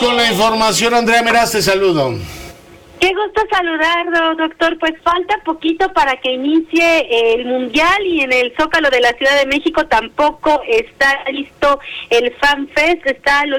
con la información. Andrea Meraz, te saludo. Qué gusto saludarlo, doctor. Pues falta poquito para que inicie el Mundial y en el Zócalo de la Ciudad de México tampoco está listo el FanFest, está al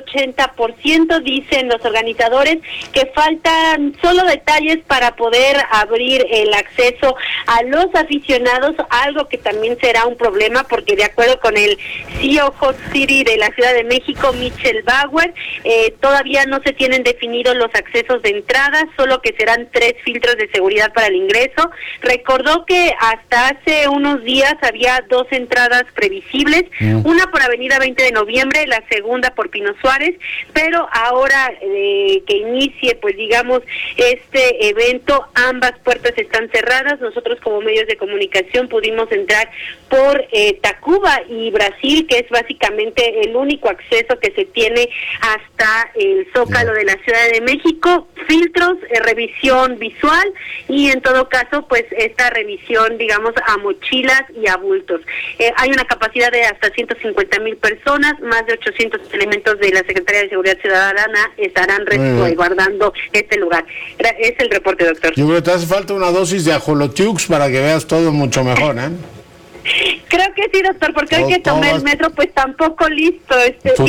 80%, dicen los organizadores que faltan solo detalles para poder abrir el acceso a los aficionados, algo que también será un problema porque de acuerdo con el CEO Hot City de la Ciudad de México, Michel Bauer, todavía no se tienen definidos los accesos de entrada, solo que serán 3 filtros de seguridad para el ingreso. Recordó que hasta hace unos días había 2 entradas previsibles, una por Avenida 20 de Noviembre, la segunda por Pino Suárez, pero ahora que inicie, pues digamos, este evento, ambas puertas están cerradas. Nosotros como medios de comunicación pudimos entrar por Tacuba y Brasil, que es básicamente el único acceso que se tiene hasta el Zócalo de la Ciudad de México. Filtros, revisión visual y en todo caso pues esta revisión digamos a mochilas y a bultos. Hay una capacidad de hasta 150,000 personas, más de 800 elementos de la Secretaría de Seguridad Ciudadana estarán resguardando este lugar. Es el reporte, doctor. Yo creo que te hace falta una dosis de ajolotiux para que veas todo mucho mejor, ¿eh? Creo que sí, doctor, porque hoy que tomé el metro, pues tampoco listo. Tú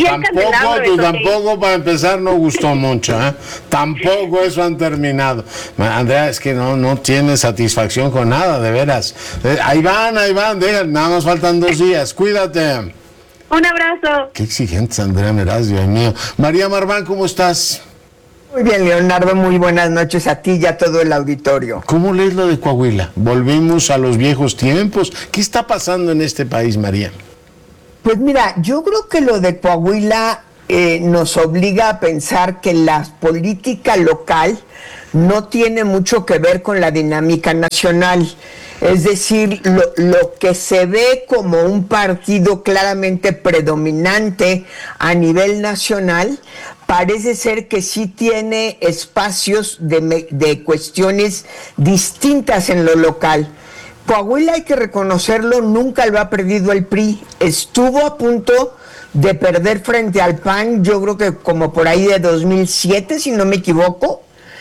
tampoco, para empezar, no gustó mucho, ¿eh? Tampoco eso han terminado. Andrea, es que no tiene satisfacción con nada, de veras. Ahí van, nada más faltan 2 días, cuídate. Un abrazo. Qué exigentes, Andrea Meraz, Dios mío. María Marván, ¿cómo estás? Muy bien, Leonardo, muy buenas noches a ti y a todo el auditorio. ¿Cómo lees lo de Coahuila? ¿Volvimos a los viejos tiempos? ¿Qué está pasando en este país, María? Pues mira, yo creo que lo de Coahuila nos obliga a pensar que la política local no tiene mucho que ver con la dinámica nacional. Es decir, lo que se ve como un partido claramente predominante a nivel nacional, parece ser que sí tiene espacios de cuestiones distintas en lo local. Coahuila, hay que reconocerlo, nunca lo ha perdido el PRI. Estuvo a punto de perder frente al PAN, yo creo que como por ahí de 2007, si no me equivoco.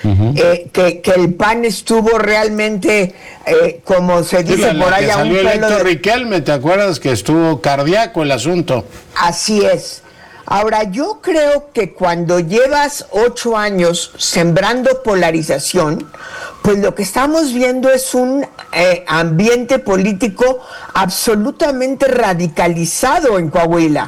Que el PAN estuvo realmente, como se dice por ahí, a un pelo de... Riquelme, ¿te acuerdas que estuvo cardíaco el asunto? Así es. Ahora, yo creo que cuando llevas 8 años sembrando polarización, pues lo que estamos viendo es un ambiente político absolutamente radicalizado en Coahuila.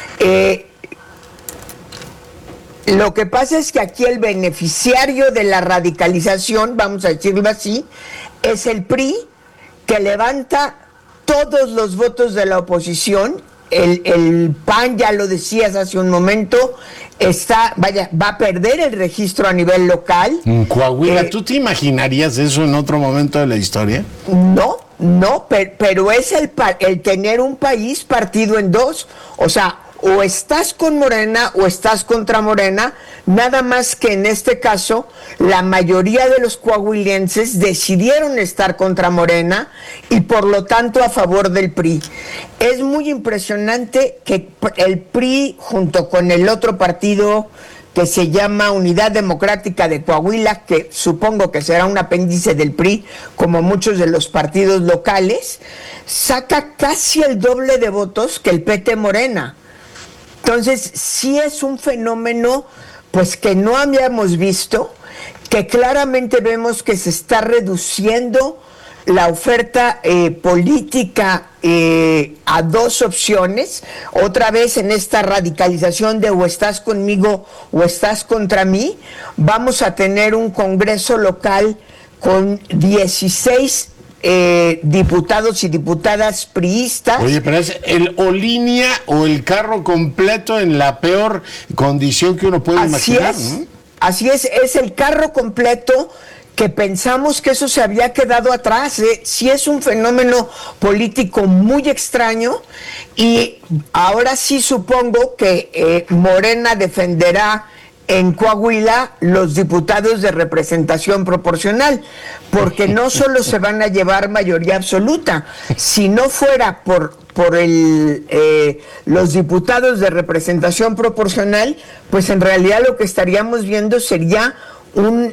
Lo que pasa es que aquí el beneficiario de la radicalización, vamos a decirlo así, es el PRI, que levanta todos los votos de la oposición. El PAN, ya lo decías hace un momento, va a perder el registro a nivel local. En Coahuila, ¿tú te imaginarías eso en otro momento de la historia? No, pero es el tener un país partido en dos, o sea, o estás con Morena o estás contra Morena, nada más que en este caso la mayoría de los coahuilenses decidieron estar contra Morena y por lo tanto a favor del PRI. Es muy impresionante que el PRI junto con el otro partido que se llama Unidad Democrática de Coahuila, que supongo que será un apéndice del PRI, como muchos de los partidos locales, saca casi el doble de votos que el PT Morena. Entonces, sí es un fenómeno pues que no habíamos visto, que claramente vemos que se está reduciendo la oferta política a 2 opciones, otra vez en esta radicalización de o estás conmigo o estás contra mí. Vamos a tener un congreso local con 16 diputados y diputadas priistas. Oye, pero es o línea o el carro completo en la peor condición que uno puede imaginar, ¿no? Así es el carro completo, que pensamos que eso se había quedado atrás. Sí es un fenómeno político muy extraño y ahora sí supongo que Morena defenderá en Coahuila los diputados de representación proporcional, porque no solo se van a llevar mayoría absoluta, si no fuera por los diputados de representación proporcional, pues en realidad lo que estaríamos viendo sería un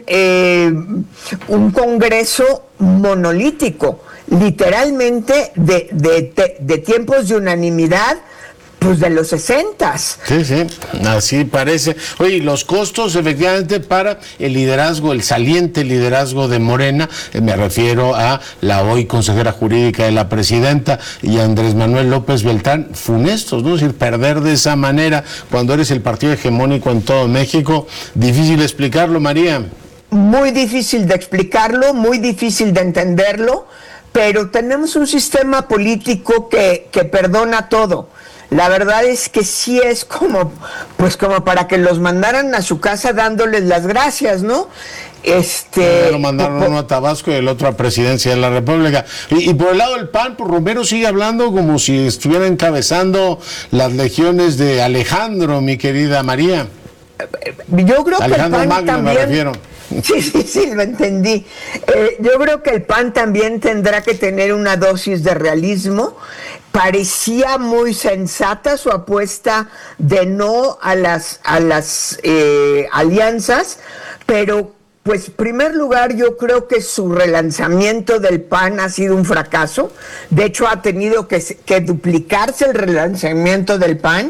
Congreso monolítico, literalmente de tiempos de unanimidad, pues de los 60s. Sí, así parece. Oye, los costos efectivamente para el liderazgo, el saliente liderazgo de Morena, me refiero a la hoy consejera jurídica de la presidenta y a Andrés Manuel López Beltrán, funestos, ¿no? Es decir, perder de esa manera cuando eres el partido hegemónico en todo México, difícil explicarlo, María. Muy difícil de explicarlo, muy difícil de entenderlo, pero tenemos un sistema político que perdona todo. La verdad es que sí es como para que los mandaran a su casa dándoles las gracias, ¿no? Lo mandaron uno a Tabasco y el otro a Presidencia de la República. Y por el lado del PAN, pues Romero sigue hablando como si estuviera encabezando las legiones de Alejandro, mi querida María. Yo creo Alejandro que el PAN Magno, también... me refiero. Sí, lo entendí. Yo creo que el PAN también tendrá que tener una dosis de realismo. Parecía muy sensata su apuesta de no a las alianzas, pero pues en primer lugar yo creo que su relanzamiento del PAN ha sido un fracaso. De hecho ha tenido que duplicarse el relanzamiento del PAN.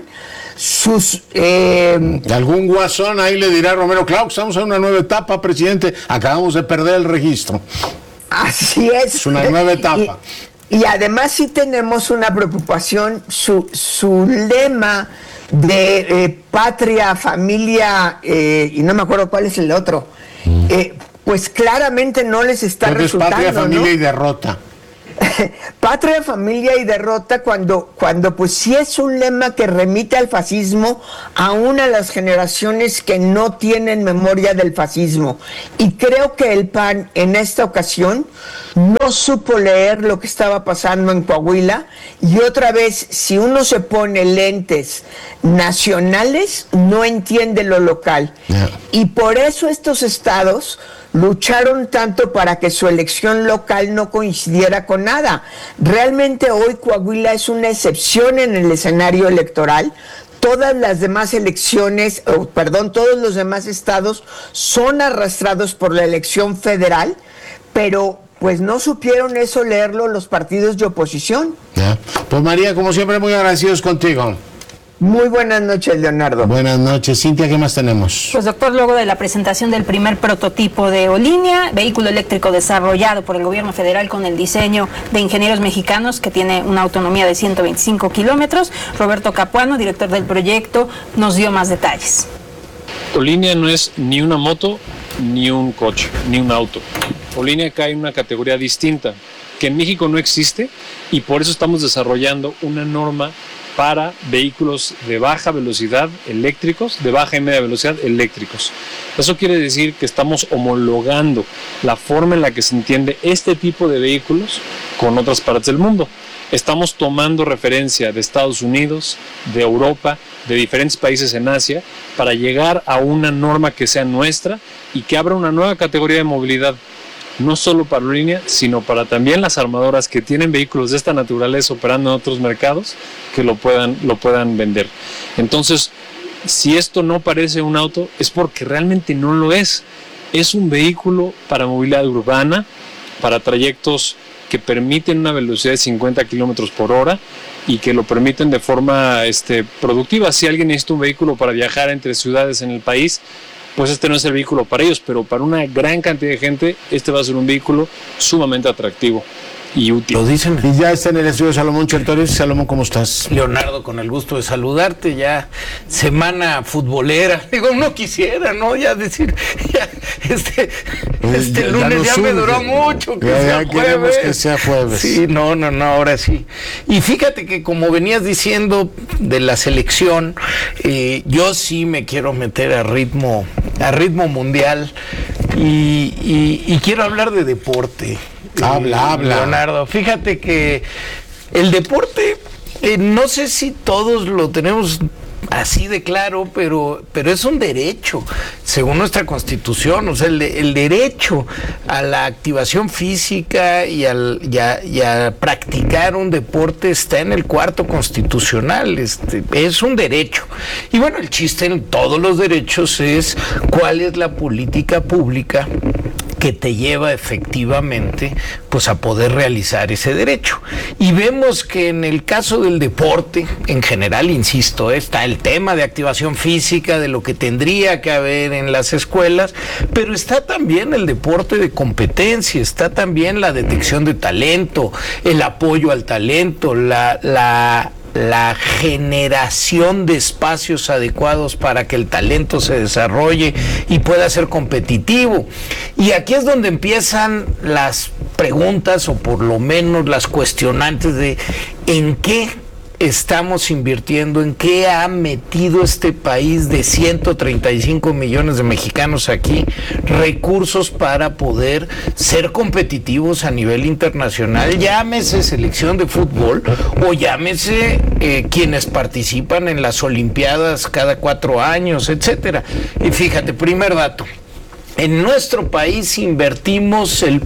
Algún guasón ahí le dirá a Romero, claro, estamos en una nueva etapa, presidente, acabamos de perder el registro. Así es. Es una nueva etapa. Y además sí tenemos una preocupación, su lema de patria, familia, y no me acuerdo cuál es el otro, pues claramente no les está resultando, patria, familia, ¿no? y derrota. Patria, familia y derrota, cuando pues sí es un lema que remite al fascismo, aún a las generaciones que no tienen memoria del fascismo. Y creo que el PAN en esta ocasión no supo leer lo que estaba pasando en Coahuila, y otra vez, si uno se pone lentes nacionales, no entiende lo local. Yeah. Y por eso estos estados lucharon tanto para que su elección local no coincidiera con nada. Realmente hoy Coahuila es una excepción en el escenario electoral. Todas las demás elecciones, todos los demás estados son arrastrados por la elección federal, pero pues no supieron eso leerlo los partidos de oposición. Yeah. Pues María, como siempre, muy agradecidos contigo. Muy buenas noches, Leonardo. Buenas noches. Cintia, ¿qué más tenemos? Pues doctor, luego de la presentación del primer prototipo de Olinia, vehículo eléctrico desarrollado por el gobierno federal con el diseño de ingenieros mexicanos, que tiene una autonomía de 125 kilómetros, Roberto Capuano, director del proyecto, nos dio más detalles. Olinia no es ni una moto, ni un coche, ni un auto. Olinia cae en una categoría distinta, que en México no existe, y por eso estamos desarrollando una norma para vehículos de baja velocidad eléctricos, de baja y media velocidad eléctricos. Eso quiere decir que estamos homologando la forma en la que se entiende este tipo de vehículos con otras partes del mundo. Estamos tomando referencia de Estados Unidos, de Europa, de diferentes países en Asia, para llegar a una norma que sea nuestra y que abra una nueva categoría de movilidad, no solo para Olinia, sino para también las armadoras que tienen vehículos de esta naturaleza operando en otros mercados, que lo puedan vender. Entonces, si esto no parece un auto, es porque realmente no lo es. Es un vehículo para movilidad urbana, para trayectos que permiten una velocidad de 50 kilómetros por hora y que lo permiten de forma productiva. Si alguien necesita un vehículo para viajar entre ciudades en el país, pues este no es el vehículo para ellos, pero para una gran cantidad de gente, este va a ser un vehículo sumamente atractivo y útil. Lo dicen. Y ya está en el estudio Salomón Chertorivsky. Salomón, ¿cómo estás? Leonardo, con el gusto de saludarte. Ya semana futbolera. Digo, uno quisiera, ¿no? Ya decir, ya, este lunes ya me duró mucho. Ya queremos que sea jueves. Sí, no, ahora sí. Y fíjate que como venías diciendo de la selección, yo sí me quiero meter a ritmo mundial y quiero hablar de deporte. Habla. Leonardo, fíjate que el deporte, no sé si todos lo tenemos así de claro, pero es un derecho, según nuestra Constitución, o sea, el derecho a la activación física y a practicar un deporte está en el cuarto constitucional, es un derecho. Y bueno, el chiste en todos los derechos es cuál es la política pública que te lleva efectivamente pues a poder realizar ese derecho. Y vemos que en el caso del deporte, en general, insisto, está el tema de activación física, de lo que tendría que haber en las escuelas, pero está también el deporte de competencia, está también la detección de talento, el apoyo al talento, la generación de espacios adecuados para que el talento se desarrolle y pueda ser competitivo. Y aquí es donde empiezan las preguntas, o por lo menos las cuestionantes de en qué estamos invirtiendo, en qué ha metido este país de 135 millones de mexicanos aquí recursos para poder ser competitivos a nivel internacional, llámese selección de fútbol o llámese quienes participan en las Olimpiadas cada 4 años, etcétera. Y fíjate, primer dato. En nuestro país invertimos el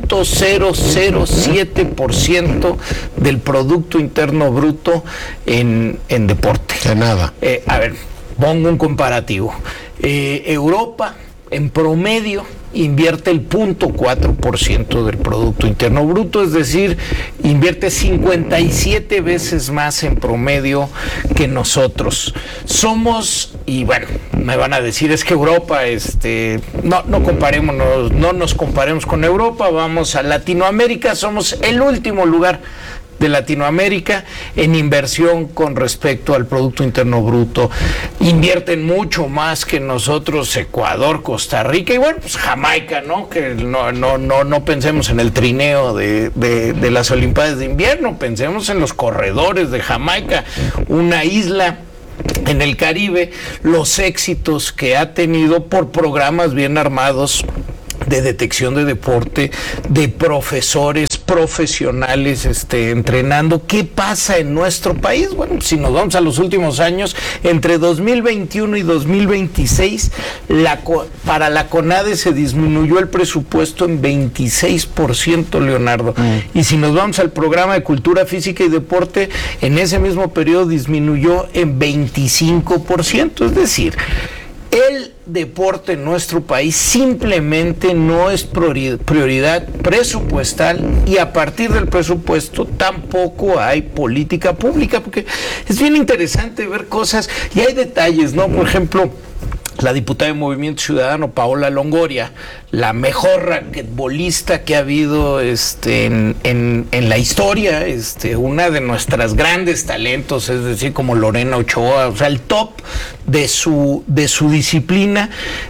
0.007% del Producto Interno Bruto en deporte. De nada. A ver, pongo un comparativo. Europa, en promedio, invierte el 0.4% del Producto Interno Bruto, es decir, invierte 57 veces más en promedio que nosotros. Somos, y bueno, me van a decir, es que Europa, no nos comparemos con Europa, vamos a Latinoamérica, somos el último lugar de Latinoamérica en inversión con respecto al Producto Interno Bruto. Invierten mucho más que nosotros Ecuador, Costa Rica y bueno, pues Jamaica, ¿no? Que no pensemos en el trineo de las Olimpiadas de invierno, pensemos en los corredores de Jamaica, una isla en el Caribe, los éxitos que ha tenido por programas bien armados de detección de deporte, de profesores profesionales entrenando. ¿Qué pasa en nuestro país? Bueno, si nos vamos a los últimos años, entre 2021 y 2026, para la CONADE se disminuyó el presupuesto en 26%, Leonardo. Y si nos vamos al programa de cultura física y deporte, en ese mismo periodo disminuyó en 25%. Es decir, el deporte en nuestro país simplemente no es prioridad presupuestal, y a partir del presupuesto tampoco hay política pública, porque es bien interesante ver cosas y hay detalles, ¿no? Por ejemplo, la diputada de Movimiento Ciudadano, Paola Longoria, la mejor raquetbolista que ha habido en la historia, una de nuestras grandes talentos, es decir, como Lorena Ochoa, o sea, el top de su disciplina,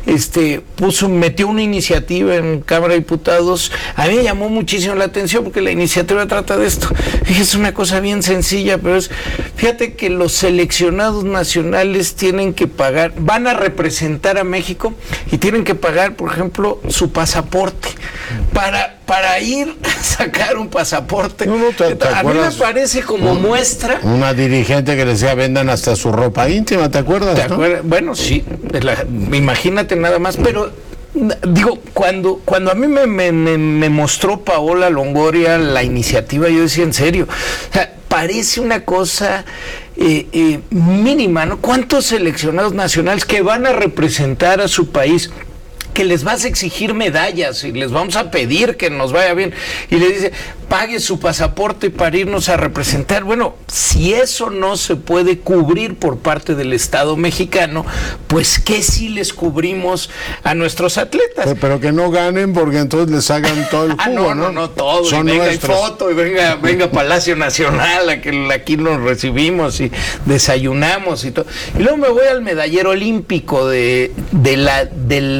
metió una iniciativa en Cámara de Diputados. A mí me llamó muchísimo la atención porque la iniciativa trata de esto. Es una cosa bien sencilla, pero fíjate que los seleccionados nacionales tienen que pagar, van a representar a México y tienen que pagar, por ejemplo, su pasaporte para ir a sacar un pasaporte. A mí me parece como muestra. Una dirigente que le decía vendan hasta su ropa íntima, ¿te acuerdas? Bueno, sí, imagínate nada más, pero digo, cuando a mí me mostró Paola Longoria la iniciativa, yo decía, en serio, o sea, parece una cosa mínima, ¿no? ¿Cuántos seleccionados nacionales que van a representar a su país, que les vas a exigir medallas y les vamos a pedir que nos vaya bien, y le dice, pague su pasaporte para irnos a representar? Bueno, si eso no se puede cubrir por parte del Estado mexicano, pues ¿qué sí les cubrimos a nuestros atletas? Pero que no ganen, porque entonces les hagan todo el jugo, no todo, son y venga nuestros. Y foto, y venga Palacio Nacional, aquí nos recibimos y desayunamos y todo. Y luego me voy al medallero olímpico de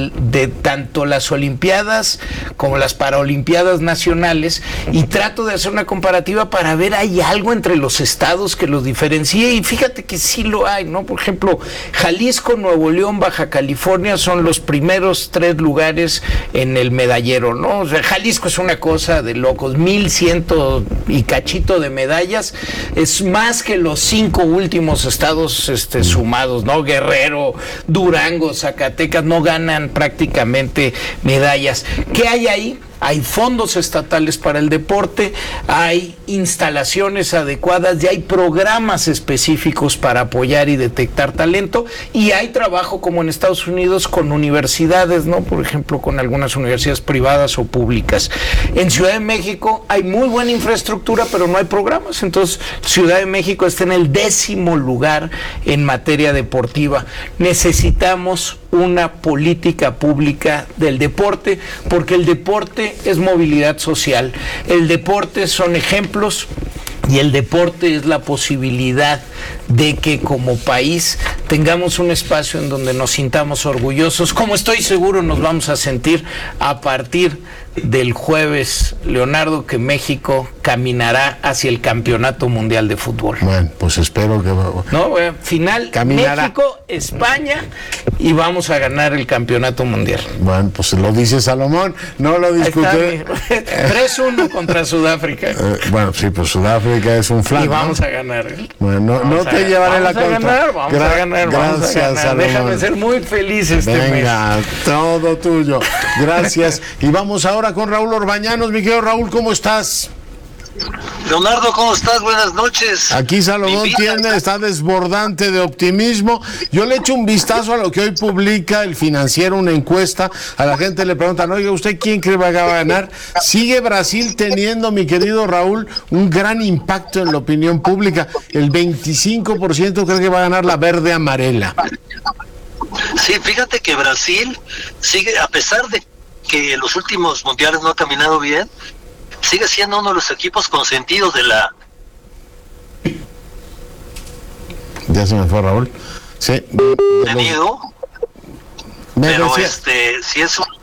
tanto las Olimpiadas como las Paralimpiadas nacionales, y trato de hacer una comparativa para ver hay algo entre los estados que los diferencie, y fíjate que sí lo hay, ¿no? Por ejemplo, Jalisco, Nuevo León, Baja California son los primeros 3 lugares en el medallero, ¿no? O sea, Jalisco es una cosa de locos, 1,100 y cachito de medallas, es más que los 5 últimos estados sumados, ¿no? Guerrero, Durango, Zacatecas no ganan prácticamente medallas. ¿Qué hay ahí? Hay fondos estatales para el deporte, hay instalaciones adecuadas, y hay programas específicos para apoyar y detectar talento, y hay trabajo como en Estados Unidos con universidades, ¿no? Por ejemplo, con algunas universidades privadas o públicas. En Ciudad de México hay muy buena infraestructura, pero no hay programas. Entonces, Ciudad de México está en el 10º lugar en materia deportiva. Necesitamos una política pública del deporte, porque el deporte es movilidad social, el deporte son ejemplos, y el deporte es la posibilidad de que como país tengamos un espacio en donde nos sintamos orgullosos, como estoy seguro nos vamos a sentir a partir del jueves, Leonardo, que México caminará hacia el Campeonato Mundial de Fútbol. Bueno, pues espero que... No, final, caminará. México, España, y vamos a ganar el Campeonato Mundial. Bueno, pues lo dice Salomón, no lo discuté. 3-1 contra Sudáfrica. Bueno, sí, pues Sudáfrica es un flan. Y vamos a ganar. Bueno, no te llevaré la contra. Vamos a ganar. Salomón. Déjame ser muy feliz este mes. Venga, todo tuyo. Gracias. Y vamos ahora con Raúl Orbañanos. Mi querido Raúl, ¿cómo estás? Leonardo, ¿cómo estás? Buenas noches. Aquí Salomón está desbordante de optimismo. Yo le echo un vistazo a lo que hoy publica El Financiero, una encuesta. A la gente le preguntan, oiga, ¿usted quién cree que va a ganar? Sigue Brasil teniendo, mi querido Raúl, un gran impacto en la opinión pública. El 25% cree que va a ganar la verde amarela. Sí, fíjate que Brasil sigue, a pesar de que en los últimos mundiales no ha caminado bien, sigue siendo uno de los equipos consentidos de la... Ya se me fue Raúl. Sí. Tenido. Pero sí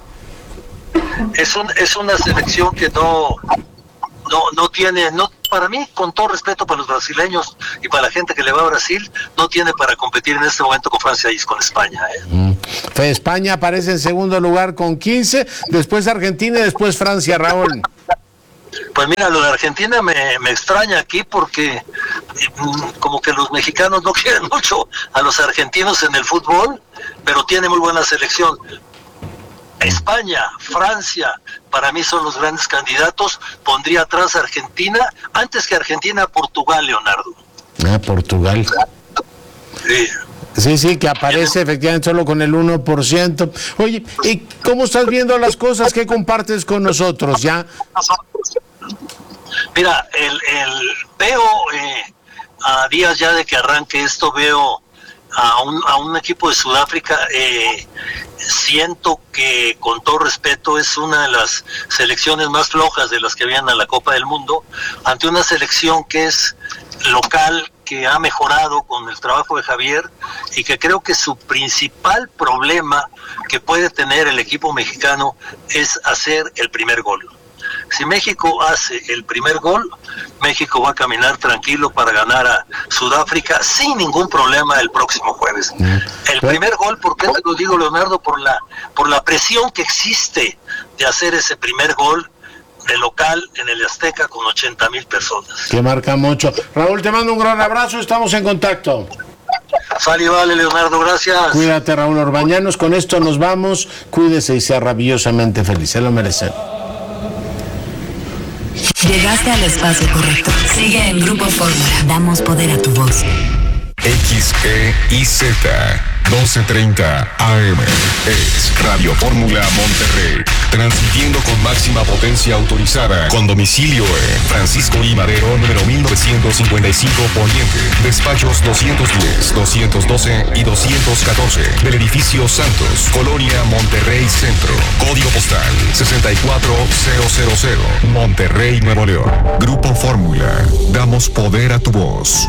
es una selección que no tiene, para mí, con todo respeto para los brasileños y para la gente que le va a Brasil, no tiene para competir en este momento con Francia y con España. España aparece en segundo lugar con 15, después Argentina y después Francia, Raúl. Pues mira, lo de Argentina me extraña aquí porque como que los mexicanos no quieren mucho a los argentinos en el fútbol, pero tiene muy buena selección. España, Francia, para mí son los grandes candidatos. Pondría atrás a Argentina, antes que Argentina, Portugal, Leonardo. Portugal. Sí, que aparece efectivamente solo con el 1%. Oye, ¿y cómo estás viendo las cosas? ¿Qué compartes con nosotros ya? Mira, veo a días ya de que arranque esto, veo a un equipo de Sudáfrica, siento que, con todo respeto, es una de las selecciones más flojas de las que habían a la Copa del Mundo, ante una selección que es local, que ha mejorado con el trabajo de Javier, y que creo que su principal problema que puede tener el equipo mexicano es hacer el primer gol. Si México hace el primer gol, México va a caminar tranquilo para ganar a Sudáfrica sin ningún problema el próximo jueves. El primer gol, ¿por qué te lo digo, Leonardo? Por la presión que existe de hacer ese primer gol de local en el Azteca con 80,000 personas. Que marca mucho. Raúl, te mando un gran abrazo, estamos en contacto. Sale y vale, Leonardo, gracias. Cuídate, Raúl Orbañanos, con esto nos vamos. Cuídese y sea rabiosamente feliz, se lo merecen. Llegaste al espacio correcto. Sigue en Grupo Fórmula. Damos poder a tu voz. XEIZ 1230 AM es Radio Fórmula Monterrey, transmitiendo con máxima potencia autorizada, con domicilio en Francisco I. Madero, número 1955 Poniente, despachos 210, 212 y 214 del edificio Santos, Colonia Monterrey Centro, código postal 64000, Monterrey, Nuevo León. Grupo Fórmula, damos poder a tu voz.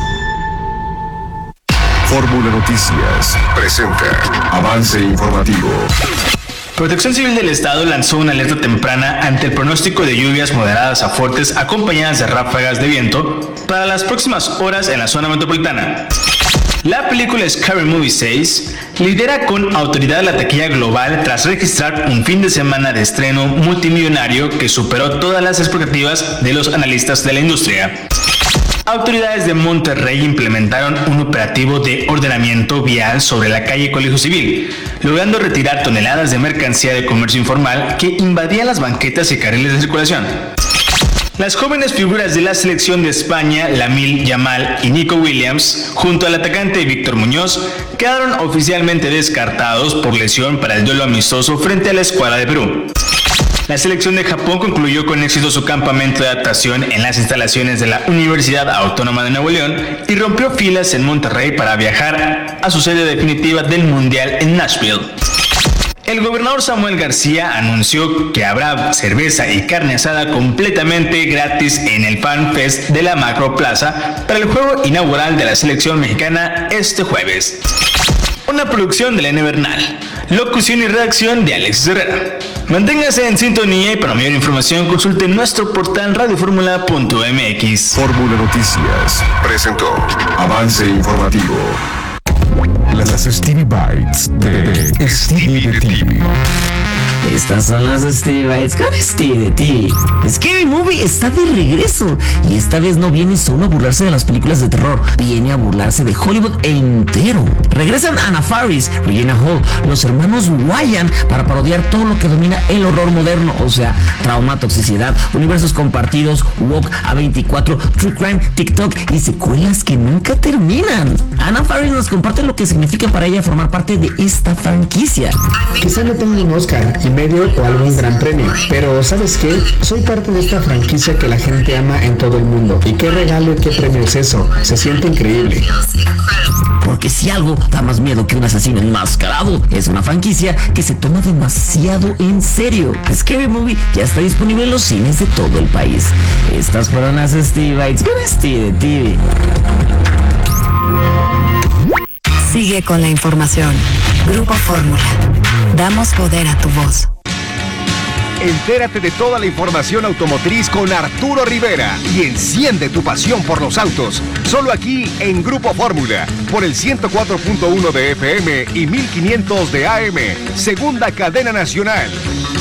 Fórmula Noticias presenta avance informativo. Protección Civil del Estado lanzó una alerta temprana ante el pronóstico de lluvias moderadas a fuertes acompañadas de ráfagas de viento para las próximas horas en la zona metropolitana. La película Scary Movie 6 lidera con autoridad la taquilla global tras registrar un fin de semana de estreno multimillonario que superó todas las expectativas de los analistas de la industria. Autoridades de Monterrey implementaron un operativo de ordenamiento vial sobre la calle Colegio Civil, logrando retirar toneladas de mercancía de comercio informal que invadía las banquetas y carriles de circulación. Las jóvenes figuras de la selección de España, Lamine Yamal y Nico Williams, junto al atacante Víctor Muñoz, quedaron oficialmente descartados por lesión para el duelo amistoso frente a la escuadra de Perú. La selección de Japón concluyó con éxito su campamento de adaptación en las instalaciones de la Universidad Autónoma de Nuevo León y rompió filas en Monterrey para viajar a su sede definitiva del Mundial en Nashville. El gobernador Samuel García anunció que habrá cerveza y carne asada completamente gratis en el Fan Fest de la Macro Plaza para el juego inaugural de la selección mexicana este jueves. Una producción de la N Bernal. Locución y redacción de Alexis Herrera. Manténgase en sintonía y para mayor información consulte nuestro portal radioformula.mx. Fórmula Noticias presentó Avance Informativo. Las Stevie Bites de Stevie de TV. Estas son las Stevie Bites con Stevie de TV. Scary Movie está de regreso y esta vez no viene solo a burlarse de las películas de terror, viene a burlarse de Hollywood entero. Regresan Anna Faris, Regina Hall, los hermanos Wyan para parodiar todo lo que domina el horror moderno, o sea, trauma, toxicidad, universos compartidos, woke, A24, true crime, TikTok y secuelas que nunca terminan. Anna Faris nos comparte lo que significa para ella formar parte de esta franquicia. Quizá no tenga un Oscar y medio o algún gran premio, pero ¿sabes qué? Soy parte de esta franquicia que la gente ama en todo el mundo. ¿Y qué regalo y qué premio es eso? Se siente increíble. Porque si algo da más miedo que un asesino enmascarado, es una franquicia que se toma demasiado en serio. Scary Movie ya está disponible en los cines de todo el país. Estas fueron las Stevie Bites con Stevie de TV. Sigue con la información. Grupo Fórmula. Damos poder a tu voz. Entérate de toda la información automotriz con Arturo Rivera y enciende tu pasión por los autos. Solo aquí en Grupo Fórmula, por el 104.1 de FM y 1500 de AM, segunda cadena nacional.